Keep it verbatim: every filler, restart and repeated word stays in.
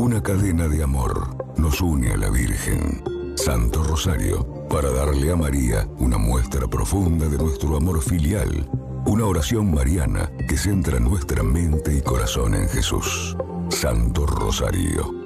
Una cadena de amor nos une a la Virgen. Santo Rosario, para darle a María una muestra profunda de nuestro amor filial. Una oración mariana que centra nuestra mente y corazón en Jesús. Santo Rosario.